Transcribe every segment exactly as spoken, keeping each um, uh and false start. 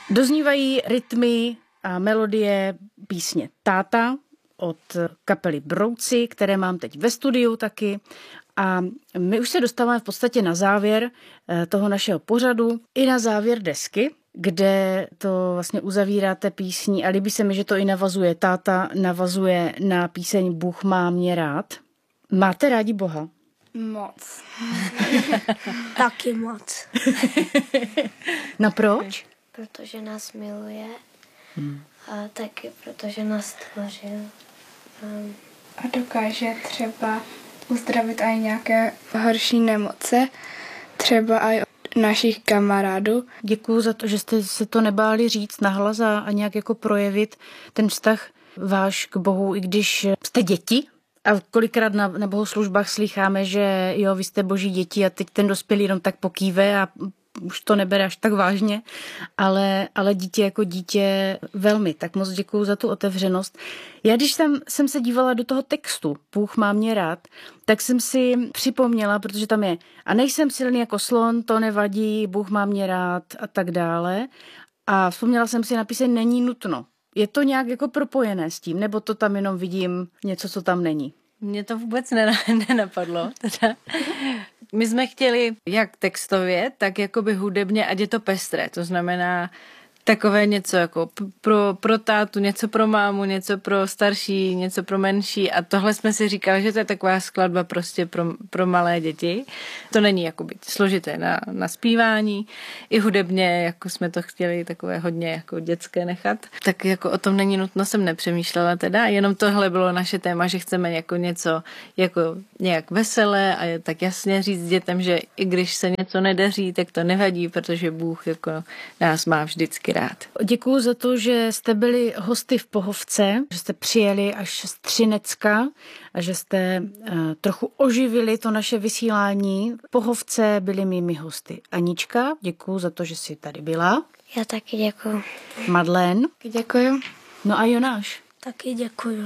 Doznívají rytmy a melodie písně Táta od kapely Brouci, které mám teď ve studiu taky. A my už se dostáváme v podstatě na závěr toho našeho pořadu i na závěr desky, kde to vlastně uzavíráte písní a líbí se mi, že to i navazuje. Táta navazuje na píseň Bůh má mě rád. Máte rádi Boha? Moc. Taky moc. No proč? Protože nás miluje Hmm. a taky protože nás stvořil. Um, A dokáže třeba uzdravit i nějaké horší nemoce, třeba i od našich kamarádů. Děkuju za to, že jste se to nebáli říct nahlas a, a nějak jako projevit ten vztah váš k Bohu, i když jste děti. A kolikrát na, na bohoslužbách slýcháme, že jo, vy jste boží děti a teď ten dospělý jenom tak pokýve a už to nebere až tak vážně, ale, ale dítě jako dítě velmi. Tak moc děkuju za tu otevřenost. Já když tam jsem se dívala do toho textu Bůh má mě rád, tak jsem si připomněla, protože tam je a nejsem silný jako slon, to nevadí, Bůh má mě rád a tak dále. A vzpomněla jsem si napíseň není nutno. Je to nějak jako propojené s tím, nebo to tam jenom vidím něco, co tam není? Mně to vůbec nenapadlo. Teda. My jsme chtěli jak textově, tak jakoby hudebně, ať je to pestré. To znamená takové něco jako pro, pro tátu, něco pro mámu, něco pro starší, něco pro menší. A tohle jsme si říkali, že to je taková skladba prostě pro, pro malé děti. To není jakoby složité na, na zpívání. I hudebně, jako jsme to chtěli takové hodně jako dětské nechat. Tak jako o tom není nutno, jsem nepřemýšlela teda. Jenom tohle bylo naše téma, že chceme jako něco jako nějak veselé a tak jasně říct dětem, že i když se něco nedaří, tak to nevadí, protože Bůh jako nás má vždycky rád. Děkuju za to, že jste byli hosty v Pohovce, že jste přijeli až z Třinecka a že jste uh, trochu oživili to naše vysílání. V Pohovce byli mými hosty Anička, děkuju za to, že jsi tady byla. já taky děkuju. Madlen. Děkuji. No a Jonáš. Taky děkuji.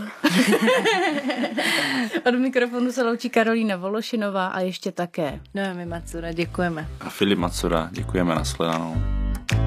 Od mikrofonu se loučí Karolína Vološinová a ještě také No a my Macura děkujeme. A Filip Macura, děkujeme, nashledanou.